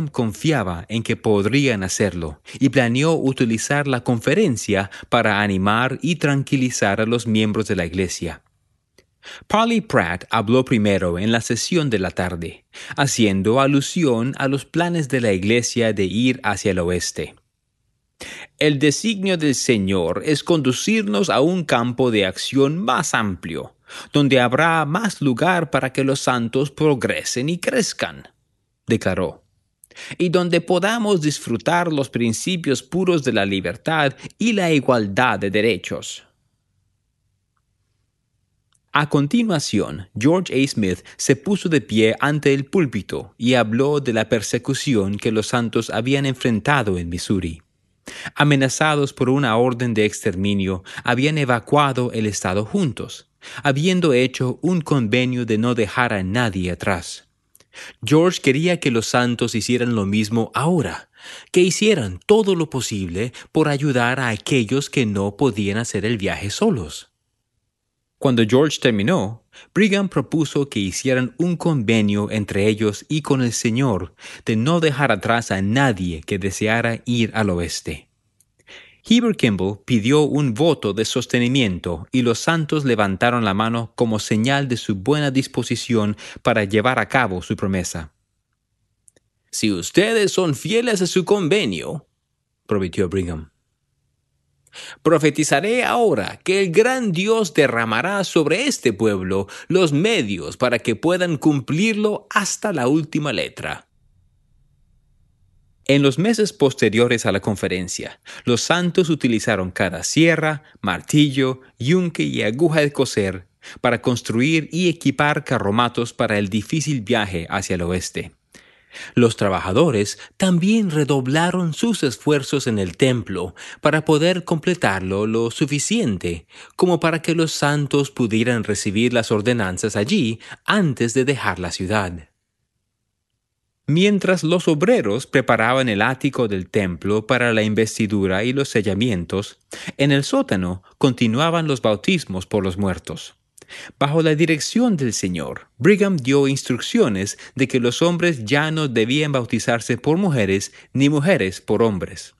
Brigham confiaba en que podrían hacerlo y planeó utilizar la conferencia para animar y tranquilizar a los miembros de la iglesia. Parley Pratt habló primero en la sesión de la tarde, haciendo alusión a los planes de la iglesia de ir hacia el oeste. El designio del Señor es conducirnos a un campo de acción más amplio, donde habrá más lugar para que los santos progresen y crezcan, declaró, y donde podamos disfrutar los principios puros de la libertad y la igualdad de derechos. A continuación, George A. Smith se puso de pie ante el púlpito y habló de la persecución que los santos habían enfrentado en Missouri. Amenazados por una orden de exterminio, habían evacuado el estado juntos, habiendo hecho un convenio de no dejar a nadie atrás. George quería que los santos hicieran lo mismo ahora, que hicieran todo lo posible por ayudar a aquellos que no podían hacer el viaje solos. Cuando George terminó, Brigham propuso que hicieran un convenio entre ellos y con el Señor de no dejar atrás a nadie que deseara ir al oeste. Heber Kimball pidió un voto de sostenimiento y los santos levantaron la mano como señal de su buena disposición para llevar a cabo su promesa. «Si ustedes son fieles a su convenio», prometió Brigham, «profetizaré ahora que el gran Dios derramará sobre este pueblo los medios para que puedan cumplirlo hasta la última letra». En los meses posteriores a la conferencia, los santos utilizaron cada sierra, martillo, yunque y aguja de coser para construir y equipar carromatos para el difícil viaje hacia el oeste. Los trabajadores también redoblaron sus esfuerzos en el templo para poder completarlo lo suficiente como para que los santos pudieran recibir las ordenanzas allí antes de dejar la ciudad. Mientras los obreros preparaban el ático del templo para la investidura y los sellamientos, en el sótano continuaban los bautismos por los muertos. Bajo la dirección del Señor, Brigham dio instrucciones de que los hombres ya no debían bautizarse por mujeres ni mujeres por hombres.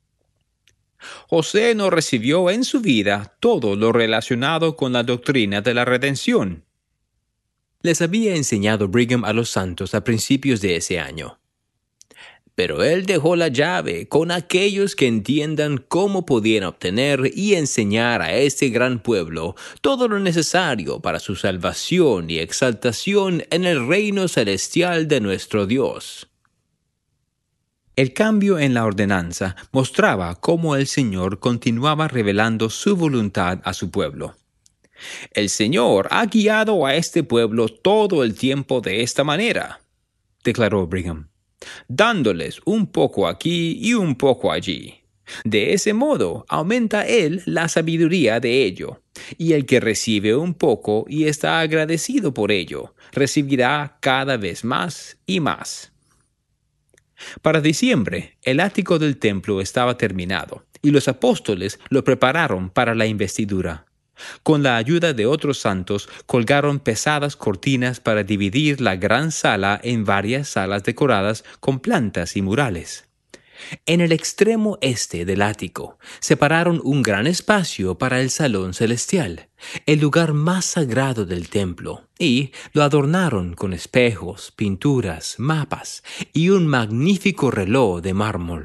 José no recibió en su vida todo lo relacionado con la doctrina de la redención. Les había enseñado Brigham a los santos a principios de ese año. Pero él dejó la llave con aquellos que entiendan cómo podían obtener y enseñar a este gran pueblo todo lo necesario para su salvación y exaltación en el reino celestial de nuestro Dios. El cambio en la ordenanza mostraba cómo el Señor continuaba revelando su voluntad a su pueblo. «El Señor ha guiado a este pueblo todo el tiempo de esta manera», declaró Brigham, «dándoles un poco aquí y un poco allí. De ese modo aumenta Él la sabiduría de ello, y el que recibe un poco y está agradecido por ello, recibirá cada vez más y más». Para diciembre, el ático del templo estaba terminado, y los apóstoles lo prepararon para la investidura. Con la ayuda de otros santos, colgaron pesadas cortinas para dividir la gran sala en varias salas decoradas con plantas y murales. En el extremo este del ático, separaron un gran espacio para el salón celestial, el lugar más sagrado del templo, y lo adornaron con espejos, pinturas, mapas y un magnífico reloj de mármol.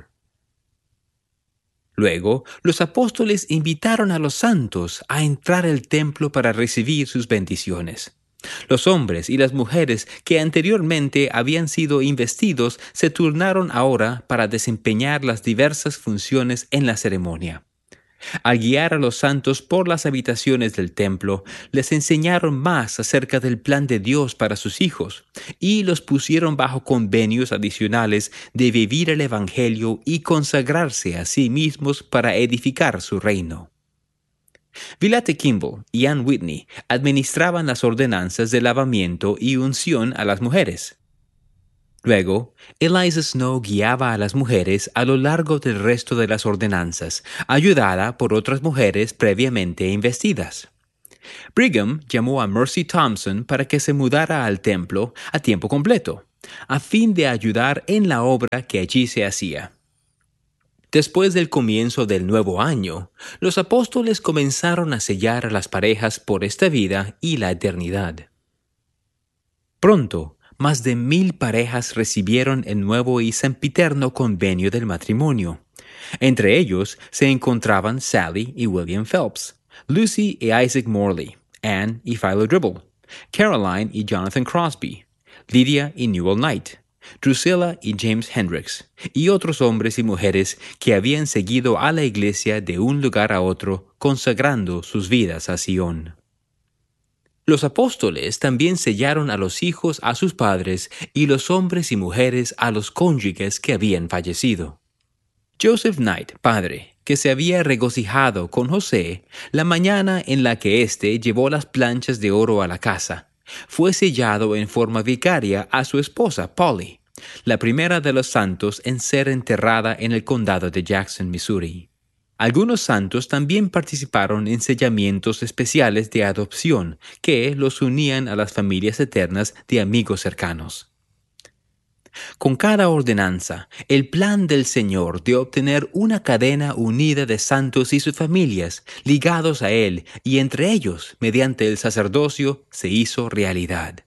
Luego, los apóstoles invitaron a los santos a entrar al templo para recibir sus bendiciones. Los hombres y las mujeres que anteriormente habían sido investidos se turnaron ahora para desempeñar las diversas funciones en la ceremonia. Al guiar a los santos por las habitaciones del templo, les enseñaron más acerca del plan de Dios para sus hijos y los pusieron bajo convenios adicionales de vivir el Evangelio y consagrarse a sí mismos para edificar su reino. Villate Kimball y Ann Whitney administraban las ordenanzas de lavamiento y unción a las mujeres. Luego, Eliza Snow guiaba a las mujeres a lo largo del resto de las ordenanzas, ayudada por otras mujeres previamente investidas. Brigham llamó a Mercy Thompson para que se mudara al templo a tiempo completo, a fin de ayudar en la obra que allí se hacía. Después del comienzo del nuevo año, los apóstoles comenzaron a sellar a las parejas por esta vida y la eternidad. Pronto, más de 1,000 parejas recibieron el nuevo y sempiterno convenio del matrimonio. Entre ellos se encontraban Sally y William Phelps, Lucy y Isaac Morley, Anne y Philo Dribble, Caroline y Jonathan Crosby, Lydia y Newell Knight, Drusilla y James Hendricks, y otros hombres y mujeres que habían seguido a la iglesia de un lugar a otro, consagrando sus vidas a Sion. Los apóstoles también sellaron a los hijos a sus padres y los hombres y mujeres a los cónyuges que habían fallecido. Joseph Knight, padre, que se había regocijado con José la mañana en la que éste llevó las planchas de oro a la casa, fue sellado en forma vicaria a su esposa Polly, la primera de los santos en ser enterrada en el condado de Jackson, Missouri. Algunos santos también participaron en sellamientos especiales de adopción que los unían a las familias eternas de amigos cercanos. Con cada ordenanza, el plan del Señor de obtener una cadena unida de santos y sus familias, ligados a Él y entre ellos, mediante el sacerdocio, se hizo realidad.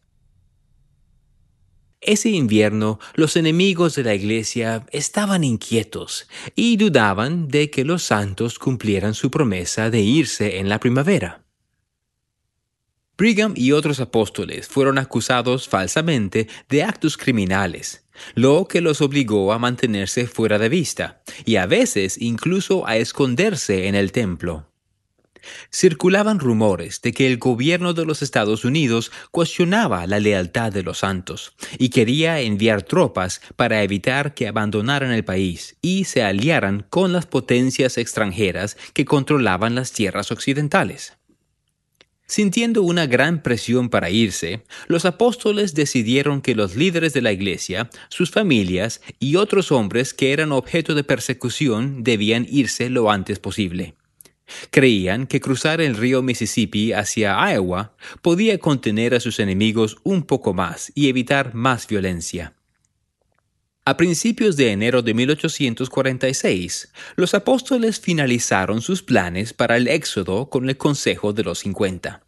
Ese invierno, los enemigos de la iglesia estaban inquietos y dudaban de que los santos cumplieran su promesa de irse en la primavera. Brigham y otros apóstoles fueron acusados falsamente de actos criminales, lo que los obligó a mantenerse fuera de vista y a veces incluso a esconderse en el templo. Circulaban rumores de que el gobierno de los Estados Unidos cuestionaba la lealtad de los santos y quería enviar tropas para evitar que abandonaran el país y se aliaran con las potencias extranjeras que controlaban las tierras occidentales. Sintiendo una gran presión para irse, los apóstoles decidieron que los líderes de la iglesia, sus familias y otros hombres que eran objeto de persecución debían irse lo antes posible. Creían que cruzar el río Mississippi hacia Iowa podía contener a sus enemigos un poco más y evitar más violencia. A principios de enero de 1846, los apóstoles finalizaron sus planes para el éxodo con el Consejo de los 50.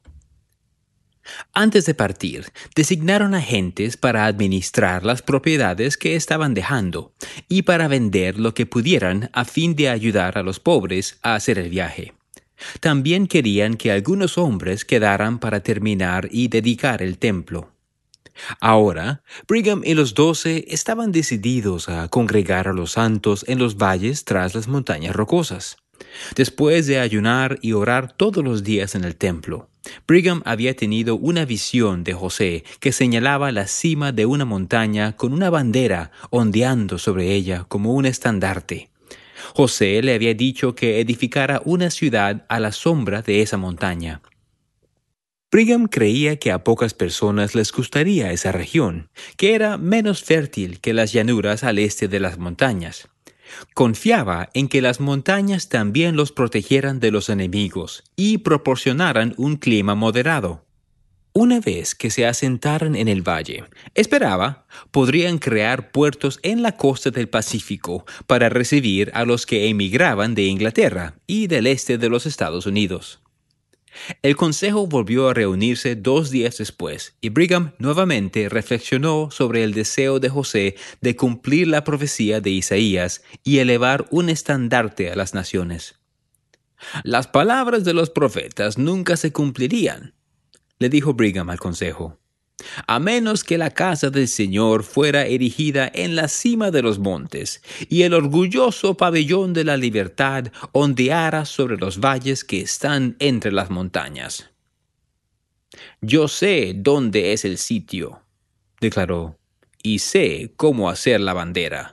Antes de partir, designaron agentes para administrar las propiedades que estaban dejando y para vender lo que pudieran a fin de ayudar a los pobres a hacer el viaje. También querían que algunos hombres quedaran para terminar y dedicar el templo. Ahora, Brigham y los 12 estaban decididos a congregar a los santos en los valles tras las montañas rocosas. Después de ayunar y orar todos los días en el templo, Brigham había tenido una visión de José que señalaba la cima de una montaña con una bandera ondeando sobre ella como un estandarte. José le había dicho que edificara una ciudad a la sombra de esa montaña. Brigham creía que a pocas personas les gustaría esa región, que era menos fértil que las llanuras al este de las montañas. Confiaba en que las montañas también los protegieran de los enemigos y proporcionaran un clima moderado. Una vez que se asentaran en el valle, esperaba, podrían crear puertos en la costa del Pacífico para recibir a los que emigraban de Inglaterra y del este de los Estados Unidos. El consejo volvió a reunirse 2 días después, y Brigham nuevamente reflexionó sobre el deseo de José de cumplir la profecía de Isaías y elevar un estandarte a las naciones. «Las palabras de los profetas nunca se cumplirían», le dijo Brigham al consejo, «a menos que la casa del Señor fuera erigida en la cima de los montes, y el orgulloso pabellón de la libertad ondeara sobre los valles que están entre las montañas». «Yo sé dónde es el sitio», declaró, «y sé cómo hacer la bandera».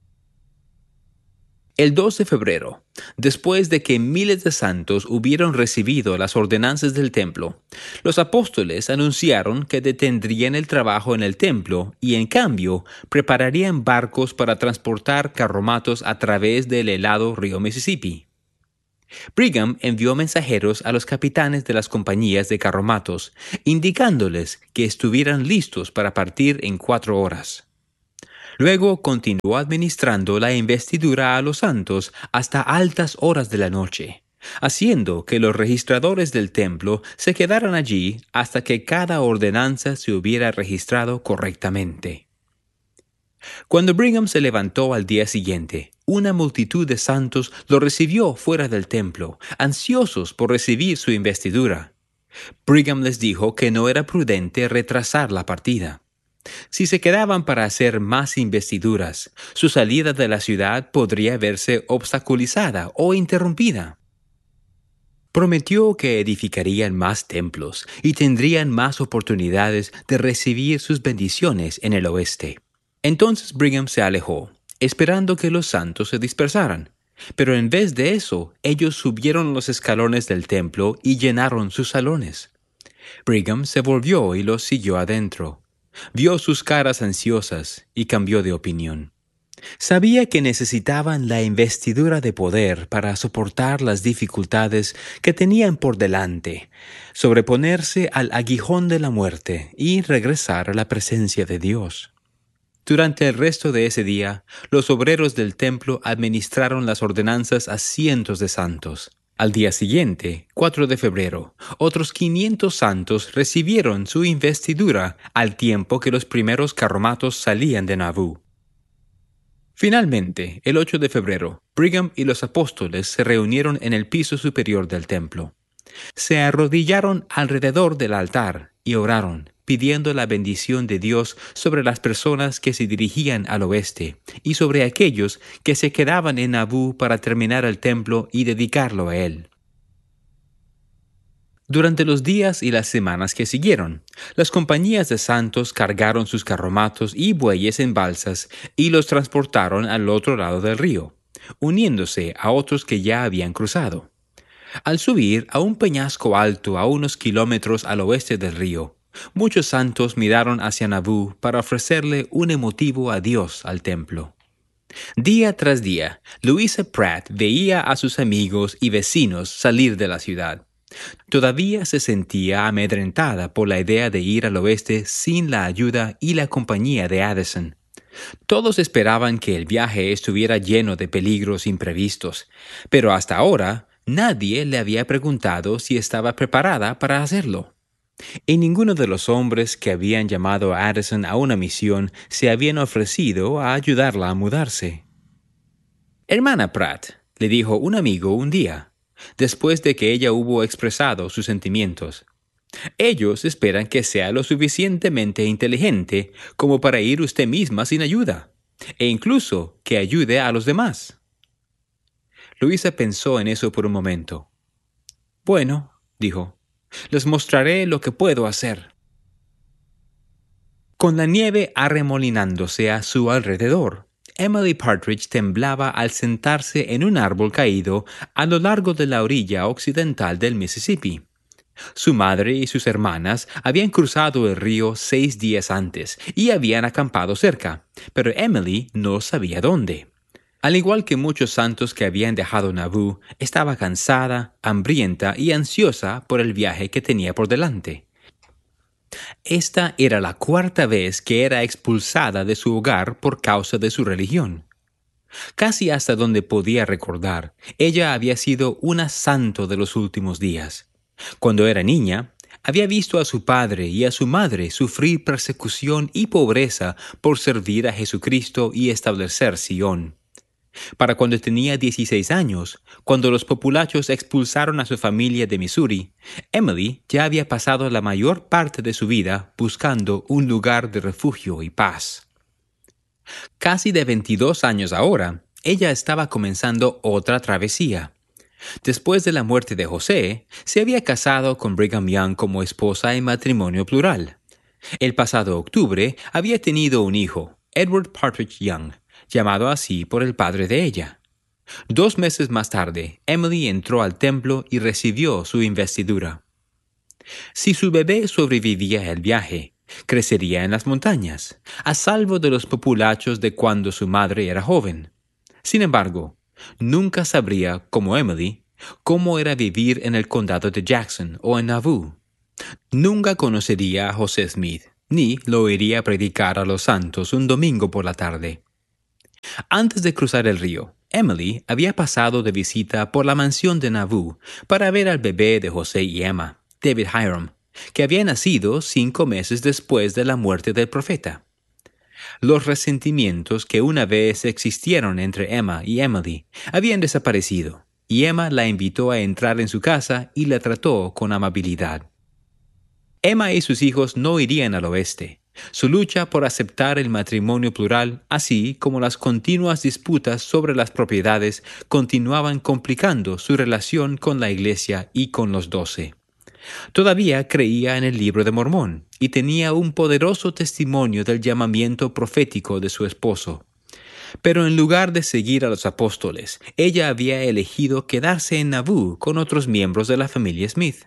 El 2 de febrero, después de que miles de santos hubieron recibido las ordenanzas del templo, los apóstoles anunciaron que detendrían el trabajo en el templo y, en cambio, prepararían barcos para transportar carromatos a través del helado río Mississippi. Brigham envió mensajeros a los capitanes de las compañías de carromatos, indicándoles que estuvieran listos para partir en 4 horas. Luego continuó administrando la investidura a los santos hasta altas horas de la noche, haciendo que los registradores del templo se quedaran allí hasta que cada ordenanza se hubiera registrado correctamente. Cuando Brigham se levantó al día siguiente, una multitud de santos lo recibió fuera del templo, ansiosos por recibir su investidura. Brigham les dijo que no era prudente retrasar la partida. Si se quedaban para hacer más investiduras, su salida de la ciudad podría verse obstaculizada o interrumpida. Prometió que edificarían más templos y tendrían más oportunidades de recibir sus bendiciones en el oeste. Entonces Brigham se alejó, esperando que los santos se dispersaran. Pero en vez de eso, ellos subieron los escalones del templo y llenaron sus salones. Brigham se volvió y los siguió adentro. Vio sus caras ansiosas y cambió de opinión. Sabía que necesitaban la investidura de poder para soportar las dificultades que tenían por delante, sobreponerse al aguijón de la muerte y regresar a la presencia de Dios. Durante el resto de ese día, los obreros del templo administraron las ordenanzas a cientos de santos. Al día siguiente, 4 de febrero, otros 500 santos recibieron su investidura al tiempo que los primeros carromatos salían de Nauvoo. Finalmente, el 8 de febrero, Brigham y los apóstoles se reunieron en el piso superior del templo. Se arrodillaron alrededor del altar y oraron, pidiendo la bendición de Dios sobre las personas que se dirigían al oeste y sobre aquellos que se quedaban en Nauvoo para terminar el templo y dedicarlo a él. Durante los días y las semanas que siguieron, las compañías de santos cargaron sus carromatos y bueyes en balsas y los transportaron al otro lado del río, uniéndose a otros que ya habían cruzado. Al subir a un peñasco alto a unos kilómetros al oeste del río, muchos santos miraron hacia Nauvoo para ofrecerle un emotivo adiós al templo. Día tras día, Louisa Pratt veía a sus amigos y vecinos salir de la ciudad. Todavía se sentía amedrentada por la idea de ir al oeste sin la ayuda y la compañía de Addison. Todos esperaban que el viaje estuviera lleno de peligros imprevistos, pero hasta ahora nadie le había preguntado si estaba preparada para hacerlo. Y ninguno de los hombres que habían llamado a Addison a una misión se habían ofrecido a ayudarla a mudarse. «Hermana Pratt», le dijo un amigo un día, después de que ella hubo expresado sus sentimientos, «ellos esperan que sea lo suficientemente inteligente como para ir usted misma sin ayuda, e incluso que ayude a los demás». Louisa pensó en eso por un momento. «Bueno», dijo, «les mostraré lo que puedo hacer». Con la nieve arremolinándose a su alrededor, Emily Partridge temblaba al sentarse en un árbol caído a lo largo de la orilla occidental del Mississippi. Su madre y sus hermanas habían cruzado el río 6 días antes y habían acampado cerca, pero Emily no sabía dónde. Al igual que muchos santos que habían dejado Nauvoo, estaba cansada, hambrienta y ansiosa por el viaje que tenía por delante. Esta era la 4ª vez que era expulsada de su hogar por causa de su religión. Casi hasta donde podía recordar, ella había sido una santo de los últimos días. Cuando era niña, había visto a su padre y a su madre sufrir persecución y pobreza por servir a Jesucristo y establecer Sion. Para cuando tenía 16 años, cuando los populachos expulsaron a su familia de Missouri, Emily ya había pasado la mayor parte de su vida buscando un lugar de refugio y paz. Casi de 22 años ahora, ella estaba comenzando otra travesía. Después de la muerte de José, se había casado con Brigham Young como esposa en matrimonio plural. El pasado octubre había tenido un hijo, Edward Partridge Young, llamado así por el padre de ella. 2 meses más tarde, Emily entró al templo y recibió su investidura. Si su bebé sobrevivía el viaje, crecería en las montañas, a salvo de los populachos de cuando su madre era joven. Sin embargo, nunca sabría, como Emily, cómo era vivir en el condado de Jackson o en Nauvoo. Nunca conocería a José Smith, ni lo iría a predicar a los santos un domingo por la tarde. Antes de cruzar el río, Emily había pasado de visita por la mansión de Nauvoo para ver al bebé de José y Emma, David Hiram, que había nacido 5 meses después de la muerte del profeta. Los resentimientos que una vez existieron entre Emma y Emily habían desaparecido, y Emma la invitó a entrar en su casa y la trató con amabilidad. Emma y sus hijos no irían al oeste. Su lucha por aceptar el matrimonio plural, así como las continuas disputas sobre las propiedades, continuaban complicando su relación con la Iglesia y con los 12. Todavía creía en el Libro de Mormón y tenía un poderoso testimonio del llamamiento profético de su esposo. Pero en lugar de seguir a los apóstoles, ella había elegido quedarse en Nauvoo con otros miembros de la familia Smith.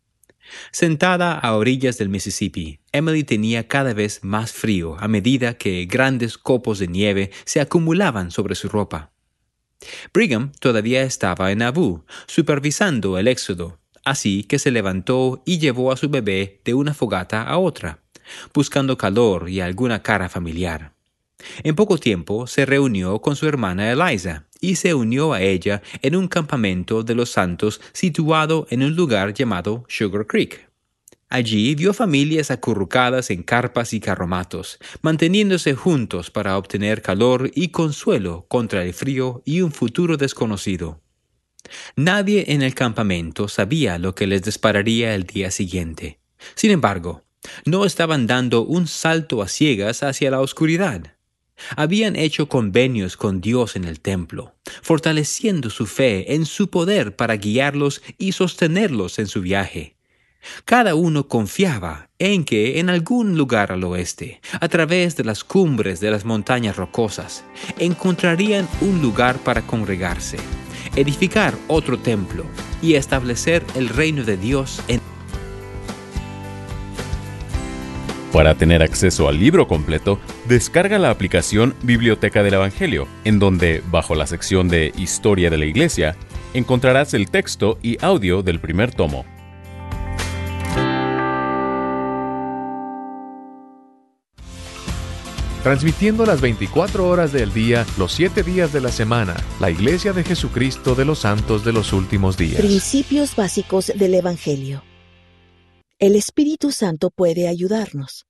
Sentada a orillas del Mississippi, Emily tenía cada vez más frío a medida que grandes copos de nieve se acumulaban sobre su ropa. Brigham todavía estaba en Nauvoo, supervisando el éxodo, así que se levantó y llevó a su bebé de una fogata a otra, buscando calor y alguna cara familiar. En poco tiempo se reunió con su hermana Eliza y se unió a ella en un campamento de los santos situado en un lugar llamado Sugar Creek. Allí vio familias acurrucadas en carpas y carromatos, manteniéndose juntos para obtener calor y consuelo contra el frío y un futuro desconocido. Nadie en el campamento sabía lo que les depararía el día siguiente. Sin embargo, no estaban dando un salto a ciegas hacia la oscuridad. Habían hecho convenios con Dios en el templo, fortaleciendo su fe en su poder para guiarlos y sostenerlos en su viaje. Cada uno confiaba en que en algún lugar al oeste, a través de las cumbres de las montañas rocosas, encontrarían un lugar para congregarse, edificar otro templo y establecer el reino de Dios en... Para tener acceso al libro completo, descarga la aplicación Biblioteca del Evangelio, en donde, bajo la sección de Historia de la Iglesia, encontrarás el texto y audio del primer tomo. Transmitiendo las 24 horas del día, los 7 días de la semana, la Iglesia de Jesucristo de los Santos de los Últimos Días. Principios básicos del Evangelio. El Espíritu Santo puede ayudarnos.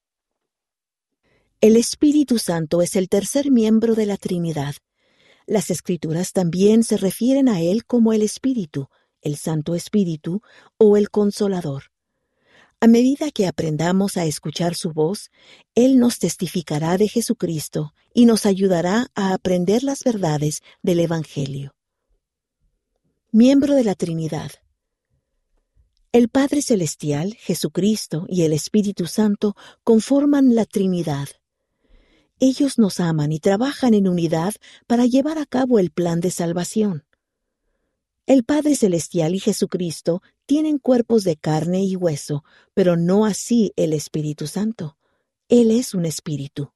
El Espíritu Santo es el tercer miembro de la Trinidad. Las Escrituras también se refieren a Él como el Espíritu, el Santo Espíritu o el Consolador. A medida que aprendamos a escuchar su voz, Él nos testificará de Jesucristo y nos ayudará a aprender las verdades del Evangelio. Miembro de la Trinidad. El Padre Celestial, Jesucristo y el Espíritu Santo conforman la Trinidad. Ellos nos aman y trabajan en unidad para llevar a cabo el plan de salvación. El Padre Celestial y Jesucristo tienen cuerpos de carne y hueso, pero no así el Espíritu Santo. Él es un espíritu.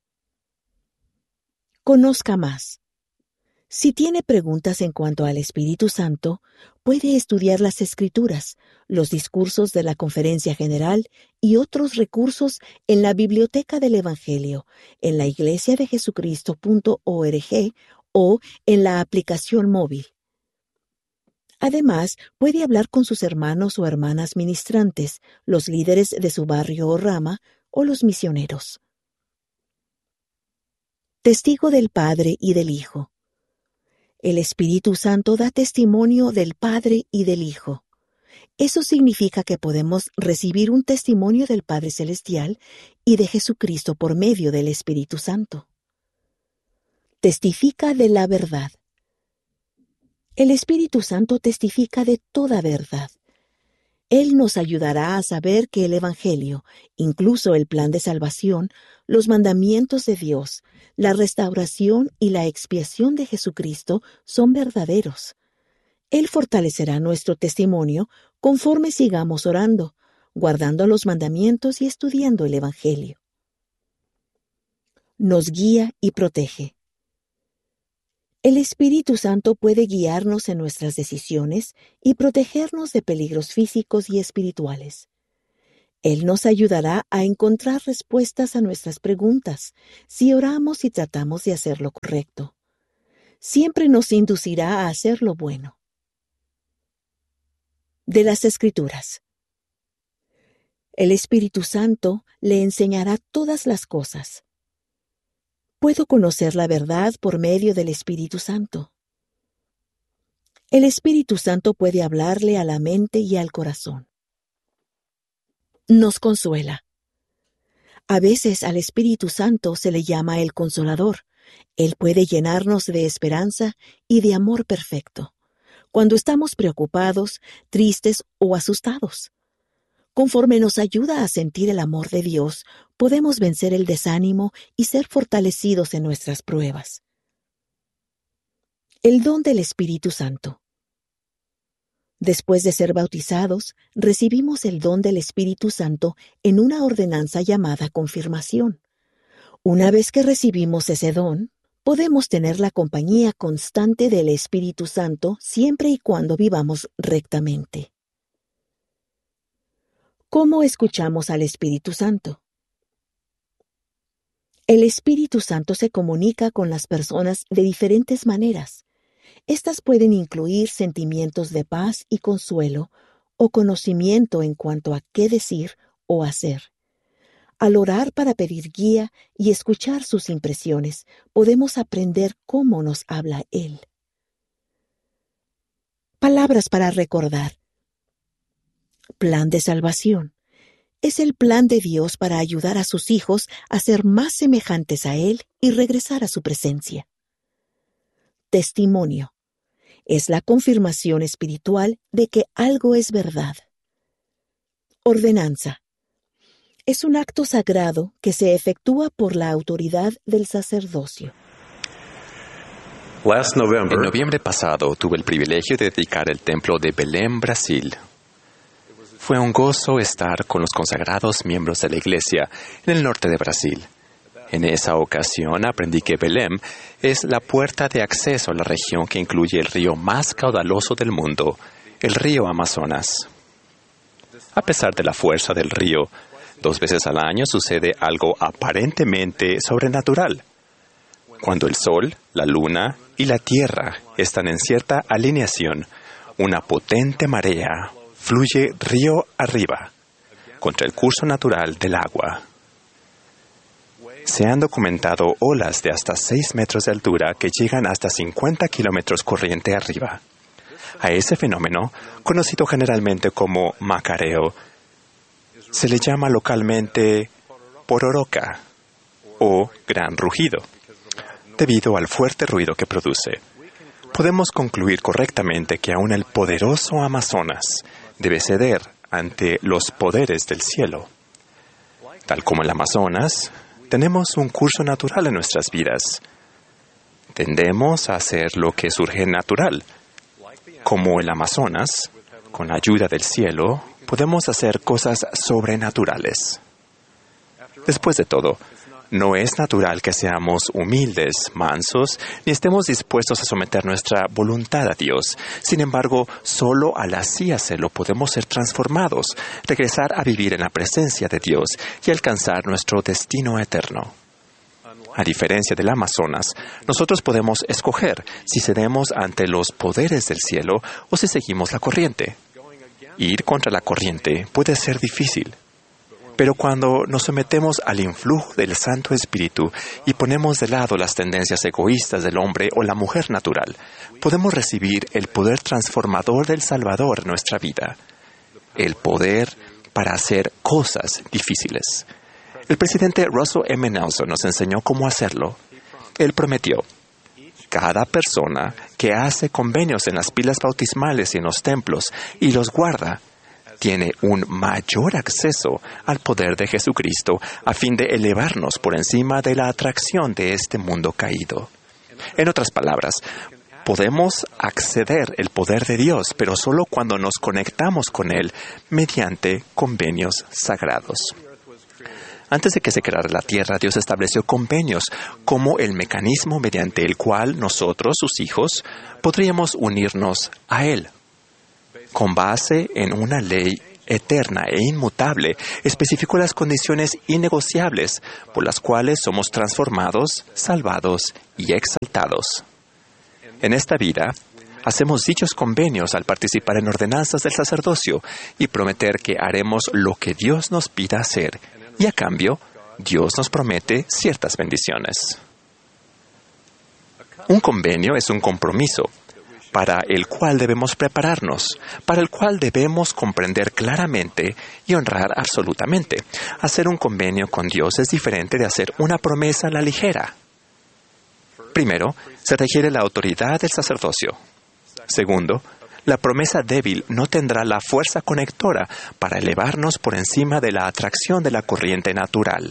Conozca más. Si tiene preguntas en cuanto al Espíritu Santo, puede estudiar las Escrituras, los discursos de la Conferencia General y otros recursos en la Biblioteca del Evangelio, en la iglesiadejesucristo.org o en la aplicación móvil. Además, puede hablar con sus hermanos o hermanas ministrantes, los líderes de su barrio o rama, o los misioneros. Testigo del Padre y del Hijo. El Espíritu Santo da testimonio del Padre y del Hijo. Eso significa que podemos recibir un testimonio del Padre Celestial y de Jesucristo por medio del Espíritu Santo. Testifica de la verdad. El Espíritu Santo testifica de toda verdad. Él nos ayudará a saber que el Evangelio, incluso el plan de salvación, los mandamientos de Dios, la restauración y la expiación de Jesucristo son verdaderos. Él fortalecerá nuestro testimonio conforme sigamos orando, guardando los mandamientos y estudiando el Evangelio. Nos guía y protege. El Espíritu Santo puede guiarnos en nuestras decisiones y protegernos de peligros físicos y espirituales. Él nos ayudará a encontrar respuestas a nuestras preguntas si oramos y tratamos de hacer lo correcto. Siempre nos inducirá a hacer lo bueno. De las Escrituras. El Espíritu Santo le enseñará todas las cosas. Puedo conocer la verdad por medio del Espíritu Santo. El Espíritu Santo puede hablarle a la mente y al corazón. Nos consuela. A veces al Espíritu Santo se le llama el Consolador. Él puede llenarnos de esperanza y de amor perfecto, cuando estamos preocupados, tristes o asustados. Conforme nos ayuda a sentir el amor de Dios, podemos vencer el desánimo y ser fortalecidos en nuestras pruebas. El don del Espíritu Santo. Después de ser bautizados, recibimos el don del Espíritu Santo en una ordenanza llamada confirmación. Una vez que recibimos ese don, podemos tener la compañía constante del Espíritu Santo siempre y cuando vivamos rectamente. ¿Cómo escuchamos al Espíritu Santo? El Espíritu Santo se comunica con las personas de diferentes maneras. Estas pueden incluir sentimientos de paz y consuelo o conocimiento en cuanto a qué decir o hacer. Al orar para pedir guía y escuchar sus impresiones, podemos aprender cómo nos habla Él. Palabras para recordar. Plan de salvación. Es el plan de Dios para ayudar a sus hijos a ser más semejantes a Él y regresar a su presencia. Testimonio. Es la confirmación espiritual de que algo es verdad. Ordenanza. Es un acto sagrado que se efectúa por la autoridad del sacerdocio. En noviembre pasado tuve el privilegio de dedicar el templo de Belém, Brasil. Fue un gozo estar con los consagrados miembros de la iglesia en el norte de Brasil. En esa ocasión aprendí que Belém es la puerta de acceso a la región que incluye el río más caudaloso del mundo, el río Amazonas. A pesar de la fuerza del río, 2 veces al año sucede algo aparentemente sobrenatural. Cuando el sol, la luna y la tierra están en cierta alineación, una potente marea fluye río arriba, contra el curso natural del agua. Se han documentado olas de hasta 6 metros de altura que llegan hasta 50 kilómetros corriente arriba. A ese fenómeno, conocido generalmente como macareo, se le llama localmente pororoca o gran rugido, debido al fuerte ruido que produce. Podemos concluir correctamente que aún el poderoso Amazonas debe ceder ante los poderes del cielo. Tal como el Amazonas, tenemos un curso natural en nuestras vidas. Tendemos a hacer lo que surge natural. Como el Amazonas, con la ayuda del cielo, podemos hacer cosas sobrenaturales. Después de todo, no es natural que seamos humildes, mansos, ni estemos dispuestos a someter nuestra voluntad a Dios. Sin embargo, solo al así hacerlo podemos ser transformados, regresar a vivir en la presencia de Dios y alcanzar nuestro destino eterno. A diferencia del Amazonas, nosotros podemos escoger si cedemos ante los poderes del cielo o si seguimos la corriente. Ir contra la corriente puede ser difícil. Pero cuando nos sometemos al influjo del Santo Espíritu y ponemos de lado las tendencias egoístas del hombre o la mujer natural, podemos recibir el poder transformador del Salvador en nuestra vida, el poder para hacer cosas difíciles. El presidente Russell M. Nelson nos enseñó cómo hacerlo. Él prometió: cada persona que hace convenios en las pilas bautismales y en los templos y los guarda, tiene un mayor acceso al poder de Jesucristo a fin de elevarnos por encima de la atracción de este mundo caído. En otras palabras, podemos acceder al poder de Dios, pero solo cuando nos conectamos con Él mediante convenios sagrados. Antes de que se creara la tierra, Dios estableció convenios como el mecanismo mediante el cual nosotros, sus hijos, podríamos unirnos a Él. Con base en una ley eterna e inmutable, especificó las condiciones innegociables por las cuales somos transformados, salvados y exaltados. En esta vida, hacemos dichos convenios al participar en ordenanzas del sacerdocio y prometer que haremos lo que Dios nos pida hacer, y a cambio, Dios nos promete ciertas bendiciones. Un convenio es un compromiso para el cual debemos prepararnos, para el cual debemos comprender claramente y honrar absolutamente. Hacer un convenio con Dios es diferente de hacer una promesa a la ligera. Primero, se requiere la autoridad del sacerdocio. Segundo, la promesa débil no tendrá la fuerza conectora para elevarnos por encima de la atracción de la corriente natural.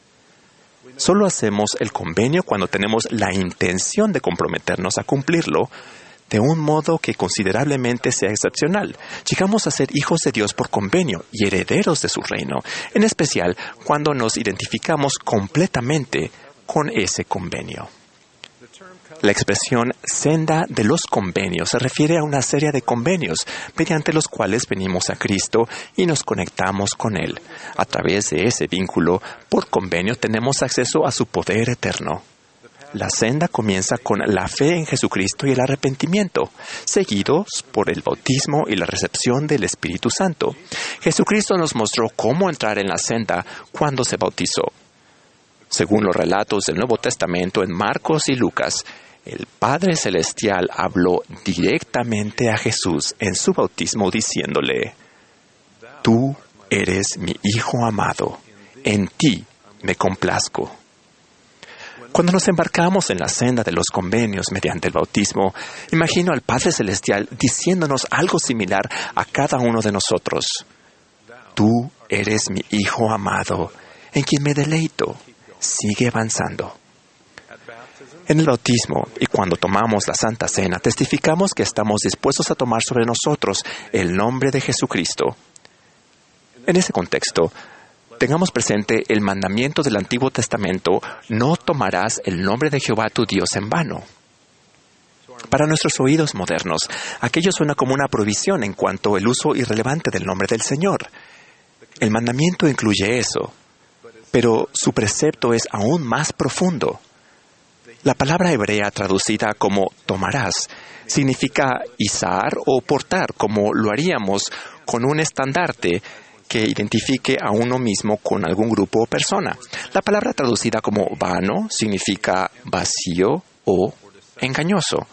Solo hacemos el convenio cuando tenemos la intención de comprometernos a cumplirlo de un modo que considerablemente sea excepcional. Llegamos a ser hijos de Dios por convenio y herederos de su reino, en especial cuando nos identificamos completamente con ese convenio. La expresión senda de los convenios se refiere a una serie de convenios mediante los cuales venimos a Cristo y nos conectamos con Él. A través de ese vínculo, por convenio, tenemos acceso a su poder eterno. La senda comienza con la fe en Jesucristo y el arrepentimiento, seguidos por el bautismo y la recepción del Espíritu Santo. Jesucristo nos mostró cómo entrar en la senda cuando se bautizó. Según los relatos del Nuevo Testamento en Marcos y Lucas, el Padre Celestial habló directamente a Jesús en su bautismo diciéndole: «Tú eres mi Hijo amado, en ti me complazco». Cuando nos embarcamos en la senda de los convenios mediante el bautismo, imagino al Padre Celestial diciéndonos algo similar a cada uno de nosotros. «Tú eres mi Hijo amado, en quien me deleito. Sigue avanzando». En el bautismo y cuando tomamos la Santa Cena, testificamos que estamos dispuestos a tomar sobre nosotros el nombre de Jesucristo. En ese contexto, tengamos presente el mandamiento del Antiguo Testamento: no tomarás el nombre de Jehová tu Dios en vano. Para nuestros oídos modernos, aquello suena como una prohibición en cuanto al uso irrelevante del nombre del Señor. El mandamiento incluye eso, pero su precepto es aún más profundo. La palabra hebrea traducida como tomarás significa izar o portar, como lo haríamos con un estandarte que identifique a uno mismo con algún grupo o persona. La palabra traducida como vano significa vacío o engañoso.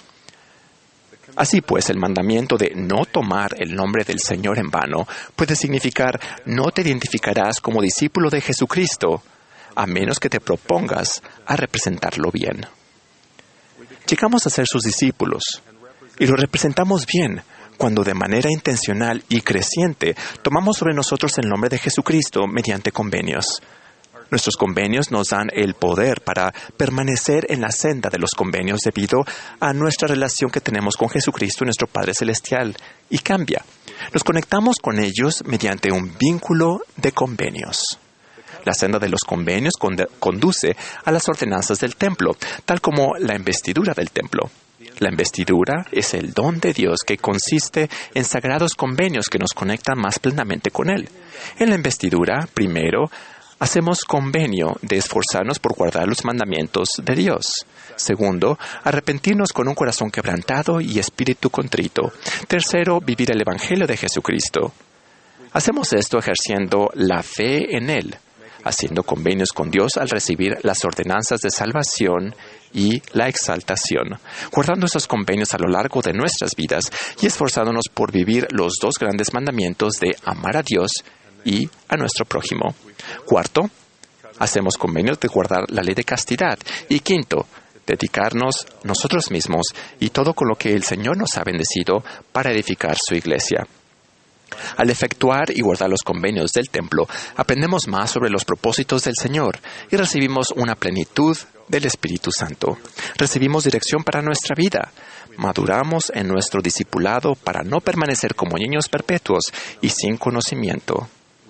Así pues, el mandamiento de no tomar el nombre del Señor en vano puede significar: no te identificarás como discípulo de Jesucristo, a menos que te propongas a representarlo bien. Llegamos a ser sus discípulos y lo representamos bien cuando de manera intencional y creciente tomamos sobre nosotros el nombre de Jesucristo mediante convenios. Nuestros convenios nos dan el poder para permanecer en la senda de los convenios debido a nuestra relación que tenemos con Jesucristo, nuestro Padre Celestial, y cambia. Nos conectamos con ellos mediante un vínculo de convenios. La senda de los convenios conduce a las ordenanzas del templo, tal como la investidura del templo. La investidura es el don de Dios que consiste en sagrados convenios que nos conectan más plenamente con Él. En la investidura, primero, hacemos convenio de esforzarnos por guardar los mandamientos de Dios. Segundo, arrepentirnos con un corazón quebrantado y espíritu contrito. Tercero, vivir el Evangelio de Jesucristo. Hacemos esto ejerciendo la fe en Él, haciendo convenios con Dios al recibir las ordenanzas de salvación y la exaltación, guardando esos convenios a lo largo de nuestras vidas y esforzándonos por vivir los dos grandes mandamientos de amar a Dios y a nuestro prójimo. Cuarto, hacemos convenios de guardar la ley de castidad. Y quinto, dedicarnos nosotros mismos y todo con lo que el Señor nos ha bendecido para edificar su iglesia. Al efectuar y guardar los convenios del templo, aprendemos más sobre los propósitos del Señor y recibimos una plenitud del Espíritu Santo. Recibimos dirección para nuestra vida. Maduramos en nuestro discipulado para no permanecer como niños perpetuos y sin conocimiento.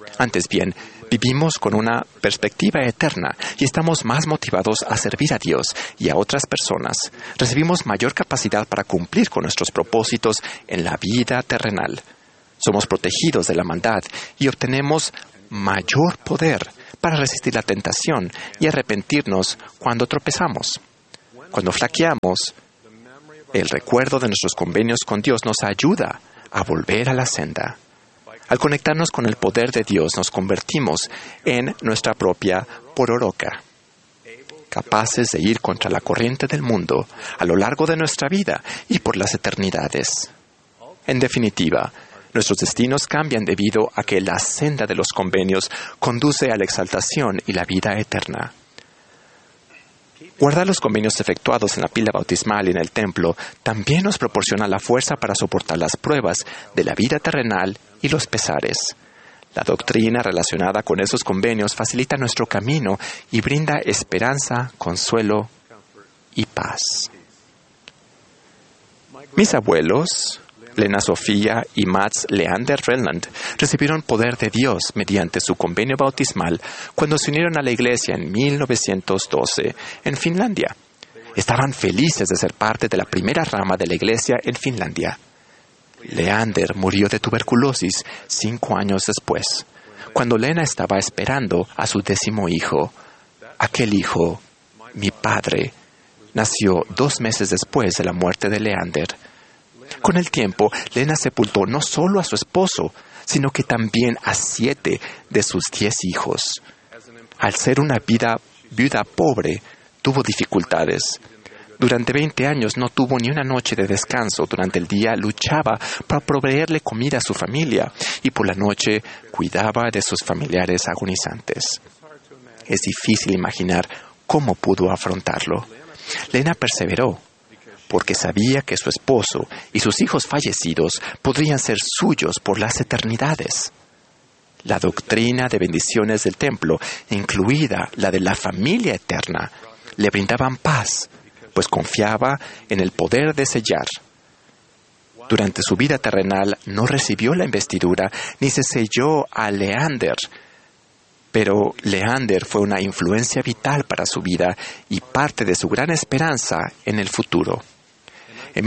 Antes bien, vivimos con una perspectiva eterna y estamos más motivados a servir a Dios y a otras personas. Recibimos mayor capacidad para cumplir con nuestros propósitos en la vida terrenal. Somos protegidos de la maldad y obtenemos mayor poder para resistir la tentación y arrepentirnos cuando tropezamos. Cuando flaqueamos, el recuerdo de nuestros convenios con Dios nos ayuda a volver a la senda. Al conectarnos con el poder de Dios, nos convertimos en nuestra propia pororoca, capaces de ir contra la corriente del mundo a lo largo de nuestra vida y por las eternidades. En definitiva, nuestros destinos cambian debido a que la senda de los convenios conduce a la exaltación y la vida eterna. Guardar los convenios efectuados en la pila bautismal y en el templo también nos proporciona la fuerza para soportar las pruebas de la vida terrenal y los pesares. La doctrina relacionada con esos convenios facilita nuestro camino y brinda esperanza, consuelo y paz. Mis abuelos, Lena Sofía y Mats Leander Relland, recibieron poder de Dios mediante su convenio bautismal cuando se unieron a la iglesia en 1912 en Finlandia. Estaban felices de ser parte de la primera rama de la iglesia en Finlandia. Leander murió de tuberculosis 5 años después, cuando Lena estaba esperando a su 10º hijo. Aquel hijo, mi padre, nació 2 meses después de la muerte de Leander. Con el tiempo, Lena sepultó no solo a su esposo, sino que también a 7 de sus 10 hijos. Al ser una viuda pobre, tuvo dificultades. Durante 20 años no tuvo ni una noche de descanso. Durante el día luchaba para proveerle comida a su familia y por la noche cuidaba de sus familiares agonizantes. Es difícil imaginar cómo pudo afrontarlo. Lena perseveró, porque sabía que su esposo y sus hijos fallecidos podrían ser suyos por las eternidades. La doctrina de bendiciones del templo, incluida la de la familia eterna, le brindaban paz, pues confiaba en el poder de sellar. Durante su vida terrenal no recibió la investidura ni se selló a Leander, pero Leander fue una influencia vital para su vida y parte de su gran esperanza en el futuro. En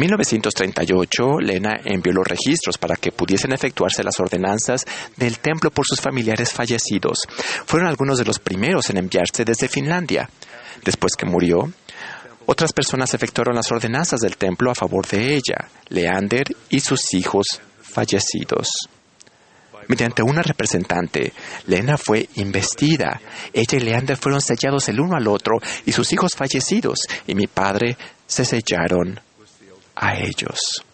1938, Lena envió los registros para que pudiesen efectuarse las ordenanzas del templo por sus familiares fallecidos. Fueron algunos de los primeros en enviarse desde Finlandia. Después que murió, otras personas efectuaron las ordenanzas del templo a favor de ella, Leander y sus hijos fallecidos. Mediante una representante, Lena fue investida. Ella y Leander fueron sellados el uno al otro y sus hijos fallecidos, y mi padre se sellaron a ellos.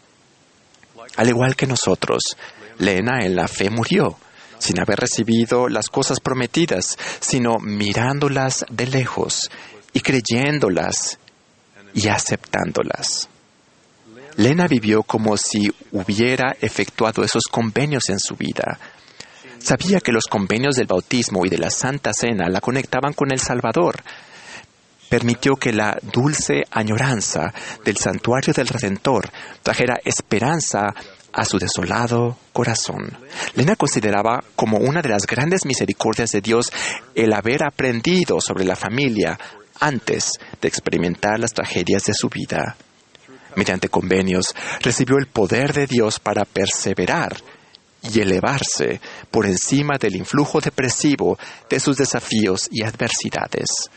Al igual que nosotros, Lena en la fe murió, sin haber recibido las cosas prometidas, sino mirándolas de lejos y creyéndolas y aceptándolas. Lena vivió como si hubiera efectuado esos convenios en su vida. Sabía que los convenios del bautismo y de la Santa Cena la conectaban con el Salvador. Permitió que la dulce añoranza del santuario del Redentor trajera esperanza a su desolado corazón. Lena consideraba como una de las grandes misericordias de Dios el haber aprendido sobre la familia antes de experimentar las tragedias de su vida. Mediante convenios, recibió el poder de Dios para perseverar y elevarse por encima del influjo depresivo de sus desafíos y adversidades.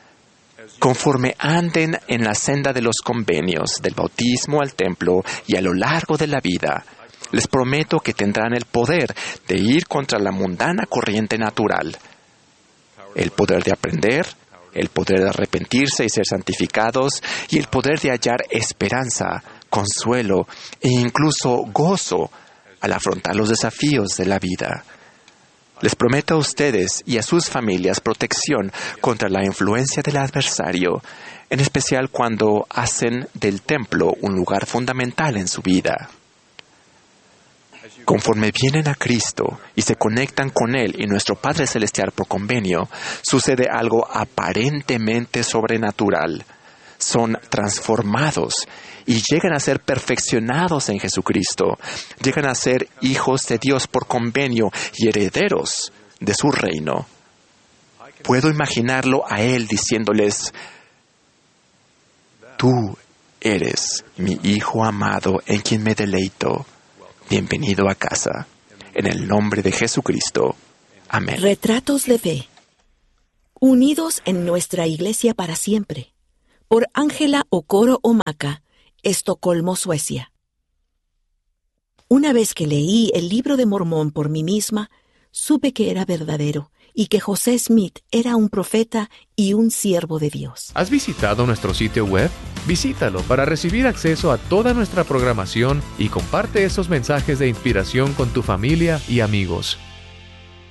Conforme anden en la senda de los convenios, del bautismo al templo y a lo largo de la vida, les prometo que tendrán el poder de ir contra la mundana corriente natural, el poder de aprender, el poder de arrepentirse y ser santificados, y el poder de hallar esperanza, consuelo e incluso gozo al afrontar los desafíos de la vida. Les prometo a ustedes y a sus familias protección contra la influencia del adversario, en especial cuando hacen del templo un lugar fundamental en su vida. Conforme vienen a Cristo y se conectan con Él y nuestro Padre Celestial por convenio, sucede algo aparentemente sobrenatural. Son transformados y llegan a ser perfeccionados en Jesucristo. Llegan a ser hijos de Dios por convenio y herederos de su reino. Puedo imaginarlo a él diciéndoles: tú eres mi hijo amado en quien me deleito. Bienvenido a casa. En el nombre de Jesucristo. Amén. Retratos de fe. Unidos en nuestra iglesia para siempre. Por Ángela Okoro Omaka, Estocolmo, Suecia. Una vez que leí el Libro de Mormón por mí misma, supe que era verdadero y que José Smith era un profeta y un siervo de Dios. ¿Has visitado nuestro sitio web? Visítalo para recibir acceso a toda nuestra programación y comparte esos mensajes de inspiración con tu familia y amigos.